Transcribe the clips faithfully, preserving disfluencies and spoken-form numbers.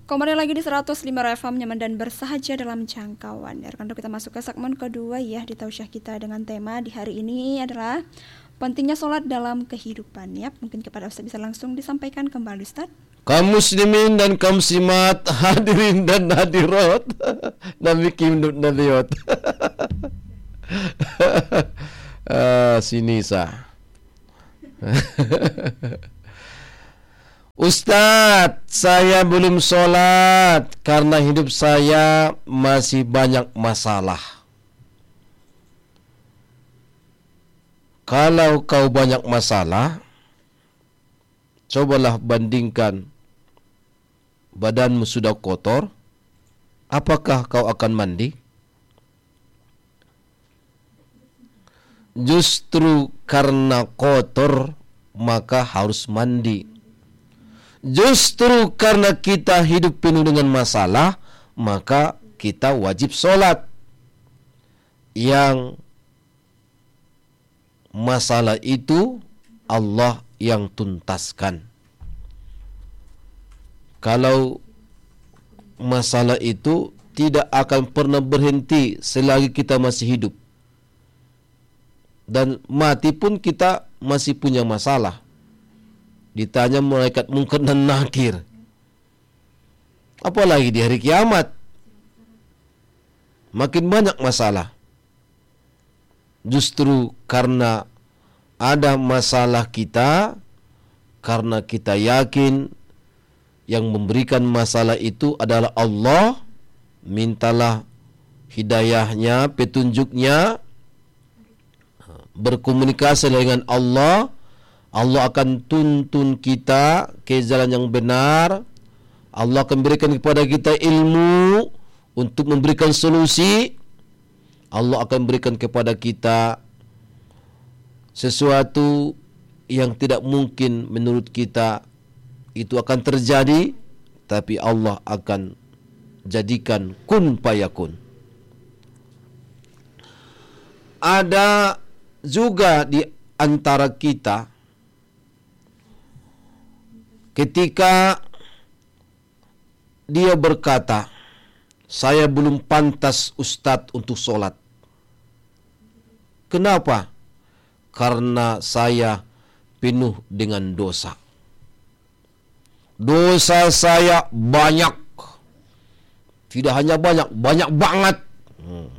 Kembali lagi di seratus lima F M nyaman dan bersahaja dalam jangkauan. Ya, rekan kita masuk ke segmen kedua ya di tausiah kita dengan tema di hari ini adalah pentingnya sholat dalam kehidupan. Ya, mungkin kepada Ustaz bisa langsung disampaikan kembali Ustaz. Kaum muslimin dan kaum muslimat, hadirin dan hadirat, Nabi Kim Nadiot. ah, sini sah. Ustadz, saya belum sholat karena hidup saya masih banyak masalah. Kalau kau banyak masalah, cobalah bandingkan. Badanmu sudah kotor, apakah kau akan mandi? Justru karena kotor, maka harus mandi. Justru karena kita hidup penuh dengan masalah, maka kita wajib sholat. Yang masalah itu Allah yang tuntaskan. Kalau masalah itu tidak akan pernah berhenti selagi kita masih hidup. Dan mati pun kita masih punya masalah. Ditanya malaikat Munkar dan Nakir. Apalagi di hari kiamat. Makin banyak masalah. Justru karena ada masalah kita, karena kita yakin yang memberikan masalah itu adalah Allah, mintalah hidayahnya, petunjuknya, berkomunikasi dengan Allah. Allah akan tuntun kita ke jalan yang benar. Allah akan berikan kepada kita ilmu untuk memberikan solusi. Allah akan berikan kepada kita sesuatu yang tidak mungkin menurut kita itu akan terjadi, tapi Allah akan jadikan kun fayakun. Ada juga di antara kita ketika dia berkata, saya belum pantas Ustadz untuk sholat. Kenapa? Karena saya penuh dengan dosa. Dosa saya banyak. Tidak hanya banyak, banyak banget. Hmm.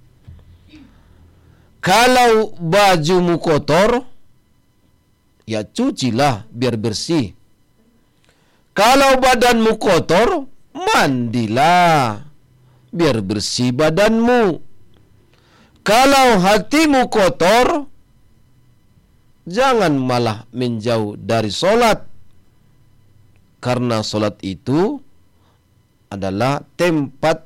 Kalau bajumu kotor, ya cucilah biar bersih. Kalau badanmu kotor, mandilah biar bersih badanmu. Kalau hatimu kotor, jangan malah menjauh dari solat. Karena solat itu adalah tempat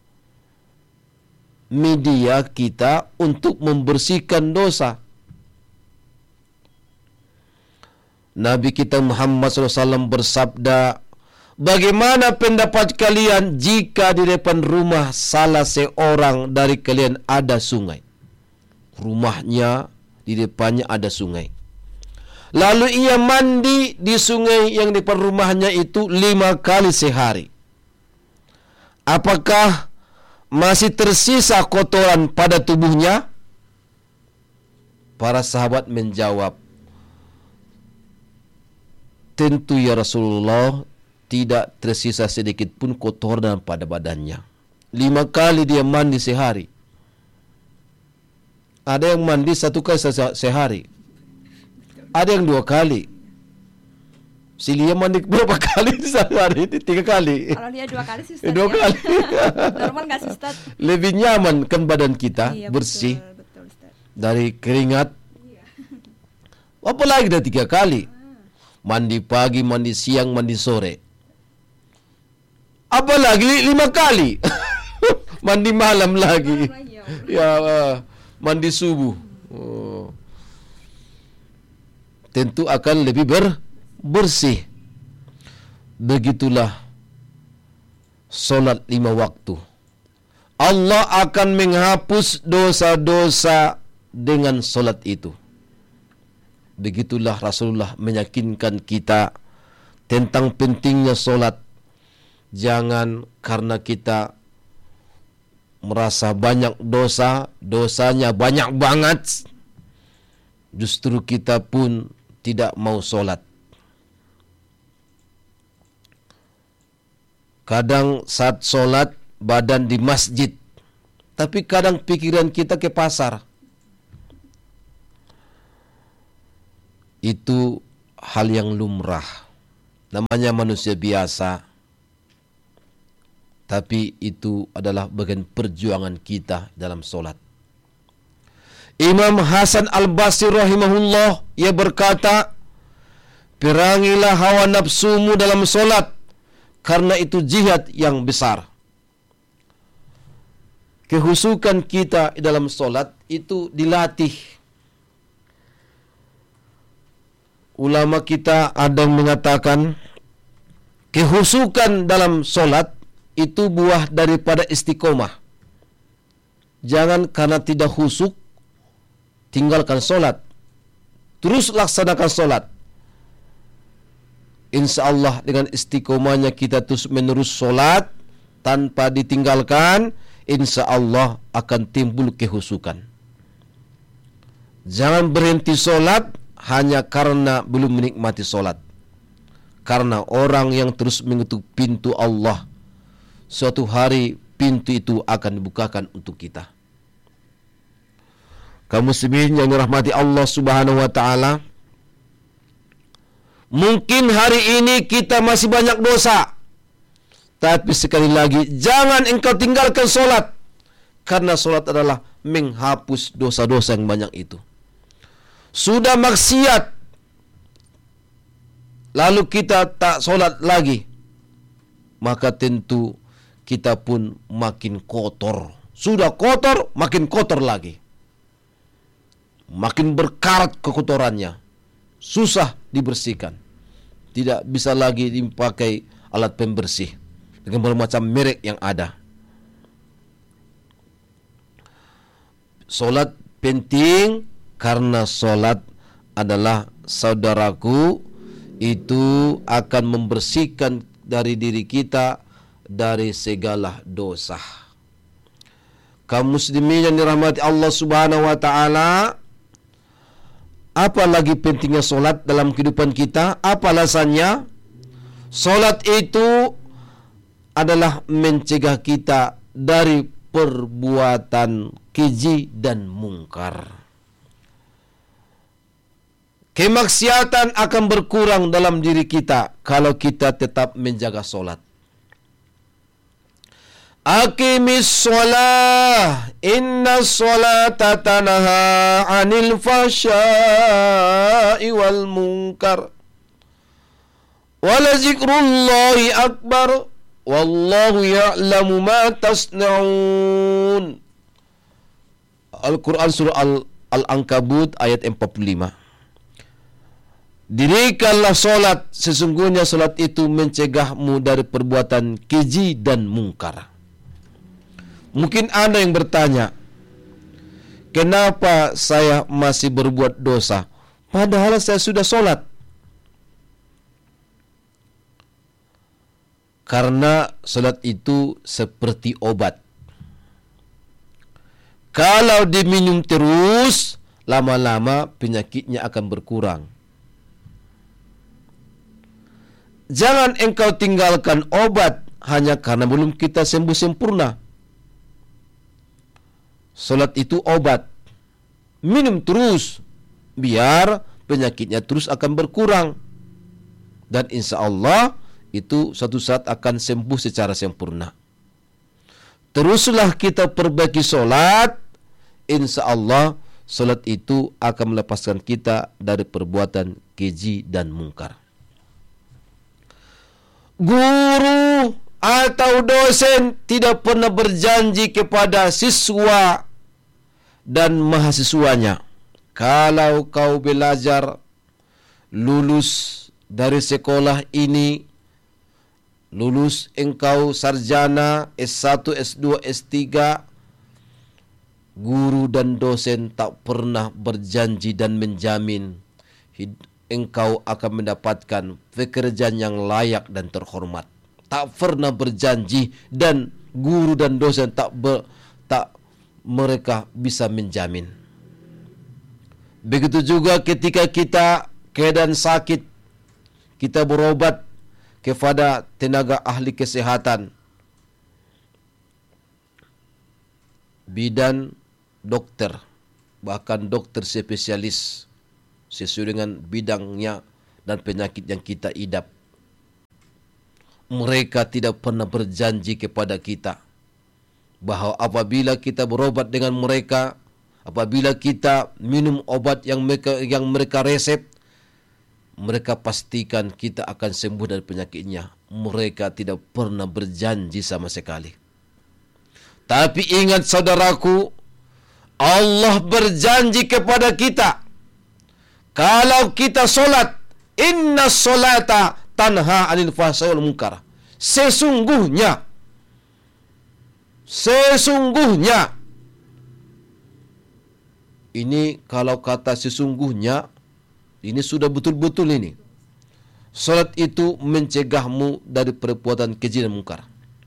media kita untuk membersihkan dosa. Nabi kita Muhammad shallallahu alaihi wasallam bersabda, bagaimana pendapat kalian jika di depan rumah salah seorang dari kalian ada sungai? Rumahnya di depannya ada sungai. Lalu ia mandi di sungai yang di depan rumahnya itu lima kali sehari. Apakah masih tersisa kotoran pada tubuhnya? Para sahabat menjawab, tentu ya Rasulullah, tidak tersisa sedikit pun kotoran pada badannya. Lima kali dia mandi sehari. Ada yang mandi satu kali sehari. Ada yang dua kali. Si Lia mandi berapa kali sehari? Tiga kali. Kalau dia dua kali sih Ustaz. Dua ya. kali. Normal nggak sih Ustaz? Lebih nyaman kan badan kita, Iya, bersih. Betul, betul, Ustaz. Dari keringat. Iya. Apalagi dah tiga kali. Mandi pagi, mandi siang, mandi sore. Apalagi lima kali. Mandi malam lagi. Ya, uh, mandi subuh. Oh. Tentu akan lebih ber, bersih. Begitulah solat lima waktu. Allah akan menghapus dosa-dosa dengan solat itu. Begitulah Rasulullah meyakinkan kita tentang pentingnya solat. Jangan karena kita merasa banyak dosa, dosanya banyak banget, justru kita pun tidak mau sholat. Kadang saat sholat badan di masjid, tapi kadang pikiran kita ke pasar. Itu hal yang lumrah. Namanya manusia biasa. Tapi itu adalah bagian perjuangan kita dalam solat. Imam Hasan Al-Basri rahimahullah, ia berkata, perangilah hawa nafsumu dalam solat, karena itu jihad yang besar. Kehusukan kita dalam solat itu dilatih. Ulama kita ada yang mengatakan, kehusukan dalam solat itu buah daripada istiqomah. Jangan karena tidak husuk tinggalkan solat. Terus laksanakan solat. Insya Allah dengan istiqomahnya kita terus menerus solat tanpa ditinggalkan, insya Allah akan timbul kehusukan. Jangan berhenti solat hanya karena belum menikmati solat. Karena orang yang terus mengetuk pintu Allah, suatu hari pintu itu akan dibukakan untuk kita. Kaum muslimin yang dirahmati Allah Subhanahu wa taala, mungkin hari ini kita masih banyak dosa. Tapi sekali lagi, jangan engkau tinggalkan solat, karena solat adalah menghapus dosa-dosa yang banyak itu. Sudah maksiat, lalu kita tak solat lagi, maka tentu kita pun makin kotor. Sudah kotor, makin kotor lagi. Makin berkarat kekotorannya. Susah dibersihkan. Tidak bisa lagi dipakai alat pembersih dengan bermacam merek yang ada. Solat penting karena solat adalah, saudaraku, itu akan membersihkan dari diri kita dari segala dosa. Kaum muslimin yang dirahmati Allah Subhanahu wa taala, apalagi pentingnya solat dalam kehidupan kita? Apa alasannya? Solat itu adalah mencegah kita dari perbuatan keji dan mungkar. Kemaksiatan akan berkurang dalam diri kita kalau kita tetap menjaga solat. Aqimis sholah, inna sholata tanha anil fahsya'i wal munkar, wala zikrullahi akbar, wallahu ya'lamu ma tasna'un. Al-Quran surah Al- Al-Ankabut ayat empat puluh lima. Dirikanlah solat, sesungguhnya solat itu mencegahmu dari perbuatan keji dan mungkar. Mungkin Anda yang bertanya, kenapa saya masih berbuat dosa padahal saya sudah solat? Karena solat itu seperti obat. Kalau diminum terus, lama-lama penyakitnya akan berkurang. Jangan engkau tinggalkan obat hanya karena belum kita sembuh sempurna. Solat itu obat. Minum terus, biar penyakitnya terus akan berkurang. Dan insya Allah itu suatu saat akan sembuh secara sempurna. Teruslah kita perbaiki solat, insya Allah solat itu akan melepaskan kita dari perbuatan keji dan mungkar. Guru atau dosen tidak pernah berjanji kepada siswa dan mahasiswanya, kalau kau belajar lulus dari sekolah ini, lulus engkau sarjana S satu, S dua, S tiga, guru dan dosen tak pernah berjanji dan menjamin engkau akan mendapatkan pekerjaan yang layak dan terhormat. tak pernah berjanji, dan guru dan dosen tak ber, tak mereka bisa menjamin. Begitu juga ketika kita keadaan sakit, kita berobat kepada tenaga ahli kesehatan, bidan, dokter, bahkan dokter spesialis sesuai dengan bidangnya dan penyakit yang kita idap. Mereka tidak pernah berjanji kepada kita bahwa apabila kita berobat dengan mereka, apabila kita minum obat yang mereka yang mereka resep, mereka pastikan kita akan sembuh dari penyakitnya. Mereka tidak pernah berjanji sama sekali. Tapi ingat saudaraku, Allah berjanji kepada kita, kalau kita solat, inna solata tanha anil fahsai wal munkar. Sesungguhnya, sesungguhnya, ini kalau kata sesungguhnya, ini sudah betul-betul ini. Solat itu mencegahmu dari perbuatan keji dan mungkar.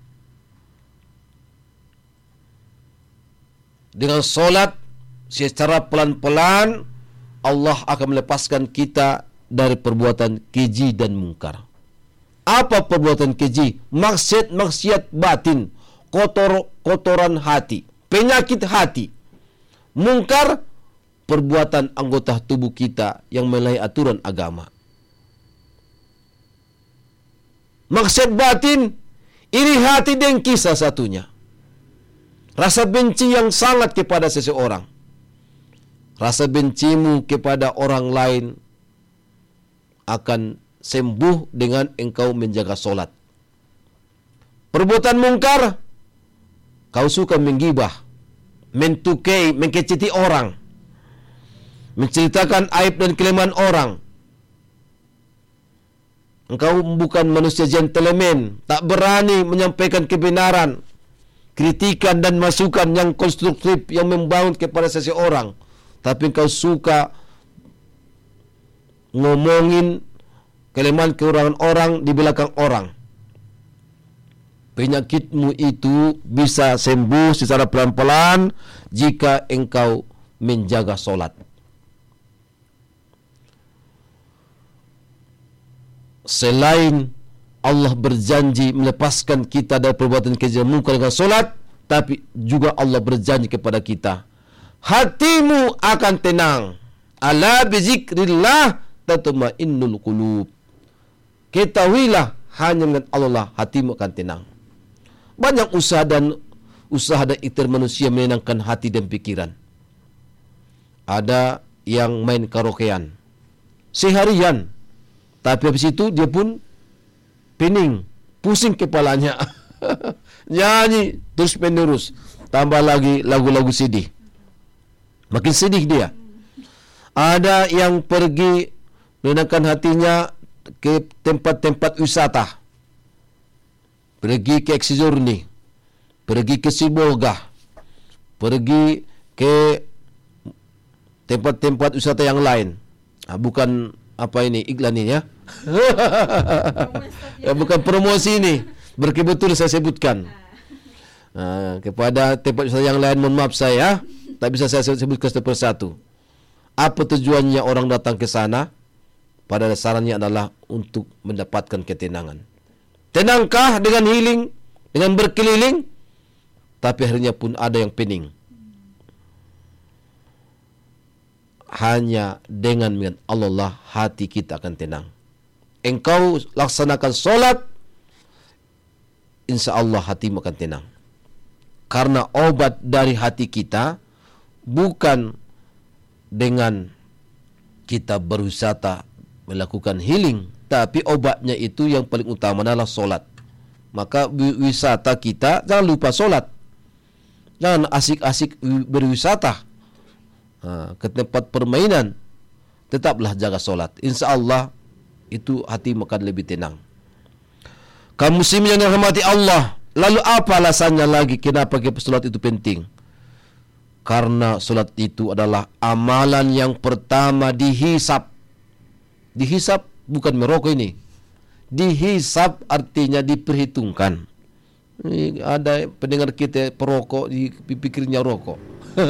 Dengan solat secara pelan-pelan, Allah akan melepaskan kita dari perbuatan keji dan mungkar. Apa perbuatan keji? Maksiat-maksiat batin, kotor kotoran hati, penyakit hati. Mungkar, perbuatan anggota tubuh kita yang menyalahi aturan agama. Maksiat batin, iri hati dengki salah satunya. Rasa benci yang sangat kepada seseorang. Rasa bencimu kepada orang lain akan sembuh dengan engkau menjaga solat. Perbuatan mungkar, kau suka menggibah, mentukai, mengkeciti orang, menceritakan aib dan kelemahan orang. Engkau bukan manusia gentleman, tak berani menyampaikan kebenaran, kritikan dan masukan yang konstruktif, yang membangun kepada seseorang. Tapi engkau suka ngomongin kelemahan kekurangan orang di belakang orang. Penyakitmu itu bisa sembuh secara pelan-pelan jika engkau menjaga solat. Selain Allah berjanji melepaskan kita dari perbuatan keji dan mungkar dengan solat, tapi juga Allah berjanji kepada kita, hatimu akan tenang. Ala bizikrillah tatma'innul qulub. Ketahuilah, hanya dengan Allah hatimu akan tenang. Banyak usaha dan usaha dan ikhtiar manusia menenangkan hati dan pikiran. Ada yang main karaokean seharian, tapi habis itu dia pun pening, pusing kepalanya. Nyanyi terus menerus, tambah lagi lagu-lagu sedih, makin sedih dia. Ada yang pergi menenangkan hatinya ke tempat-tempat wisata, pergi ke Eksidurni, pergi ke Sibolga, pergi ke tempat-tempat wisata yang lain. Nah, bukan apa ini iklan ini ya. Ya, bukan promosi ini, berkebetulan saya sebutkan. Nah, kepada tempat wisata yang lain, mohon maaf saya, tak bisa saya sebutkan satu persatu. Apa tujuannya orang datang ke sana? Pada dasarnya adalah untuk mendapatkan ketenangan. Tenangkah dengan healing, dengan berkeliling? Tapi akhirnya pun ada yang pening. Hanya dengan dengan Allah hati kita akan tenang. Engkau laksanakan solat, insya Allah hatimu akan tenang. Karena obat dari hati kita bukan dengan kita berwisata melakukan healing, tapi obatnya itu yang paling utama adalah solat. Maka wisata kita jangan lupa solat. Jangan asik-asik berwisata nah, ke tempat permainan. Tetaplah jaga solat. Insya Allah itu hati akan lebih tenang. Kaum muslimin yang dirahmati Allah, lalu apa alasannya lagi kenapa solat itu penting? Karena solat itu adalah amalan yang pertama dihisap. Dihisap bukan merokok ini. Dihisab artinya diperhitungkan. Ini ada pendengar kita perokok, dipikirnya rokok.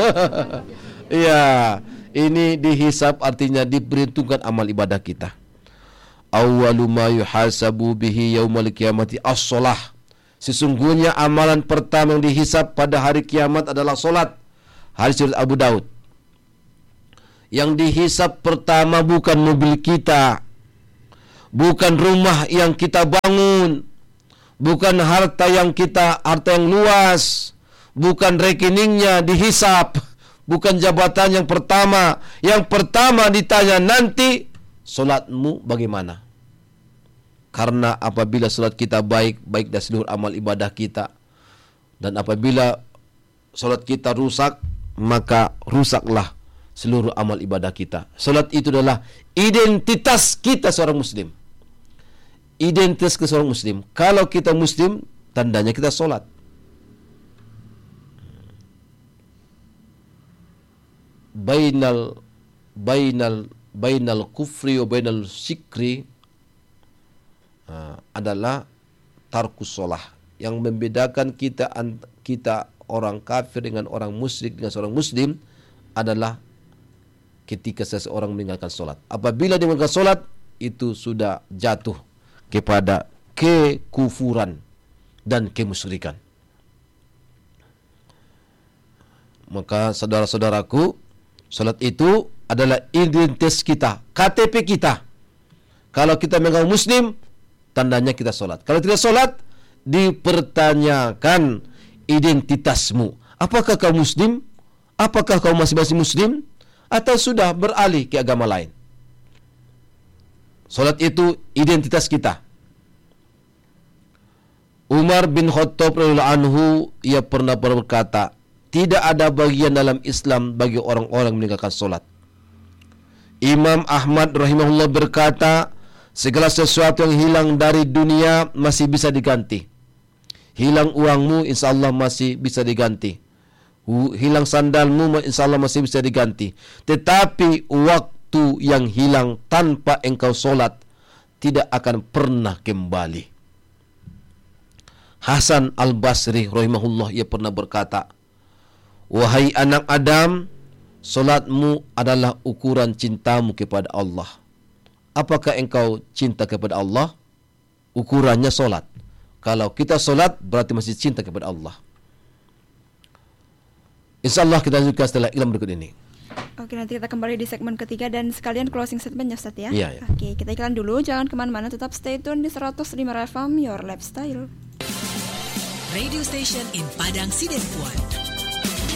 Ya, ini dihisab artinya diperhitungkan amal ibadah kita. Awwalu ma yuhasabu bihi yaumal qiyamati as-shalah. Sesungguhnya amalan pertama yang dihisab pada hari kiamat adalah solat. Hadis riwayat Abu Daud. Yang dihisab pertama bukan mobil kita, bukan rumah yang kita bangun, bukan harta yang kita harta yang luas, bukan rekeningnya dihisab, bukan jabatan yang pertama. Yang pertama ditanya nanti, solatmu bagaimana? Karena apabila solat kita baik, baik dari seluruh amal ibadah kita. Dan apabila solat kita rusak, maka rusaklah seluruh amal ibadah kita. Solat itu adalah identitas kita seorang muslim. Identitas kita seorang muslim. Kalau kita muslim, tandanya kita solat. Bainal bainal bainal kufri wa bainal syikri uh, adalah tarkus sholah. Yang membedakan kita kita orang kafir dengan orang musyrik dengan seorang muslim adalah ketika seseorang meninggalkan solat. Apabila dia meninggalkan solat, itu sudah jatuh kepada kekufuran dan kemusyrikan. Maka saudara-saudaraku, solat itu adalah identitas kita, K T P kita. Kalau kita mengaku muslim, tandanya kita solat. Kalau tidak solat, dipertanyakan identitasmu. Apakah kau muslim? Apakah kau masih masih muslim? Atau sudah beralih ke agama lain? Solat itu identitas kita. Umar bin Khattab radhiyallahu anhu, ia pernah berkata, tidak ada bagian dalam Islam bagi orang-orang meninggalkan solat. Imam Ahmad rahimahullah berkata, segala sesuatu yang hilang dari dunia masih bisa diganti. Hilang uangmu, insya Allah masih bisa diganti. Hilang sandalmu, insya Allah masih bisa diganti. Tetapi waktu yang hilang tanpa engkau solat tidak akan pernah kembali. Hasan al-Basri rahimahullah, ia pernah berkata, wahai anak Adam, solatmu adalah ukuran cintamu kepada Allah. Apakah engkau cinta kepada Allah? Ukurannya solat. Kalau kita solat, berarti masih cinta kepada Allah. InsyaAllah kita lanjutkan setelah iklan berikut ini. Oke, nanti kita kembali di segmen ketiga dan sekalian closing statement ya Ustaz ya. Iya, iya. Oke, kita iklan dulu, jangan kemana-mana, tetap stay tune di seratus lima F M, Your Lifestyle. Radio Station in Padang Sidempuan.